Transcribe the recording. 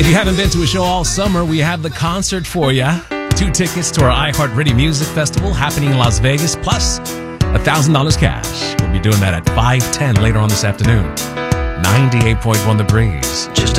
If you haven't been to a show all summer, we have the concert for you. 2 tickets to our iHeartRadio Music Festival happening in Las Vegas, plus $1,000 cash. We'll be doing that at 5:10 later on this afternoon. 98.1 The Breeze. Just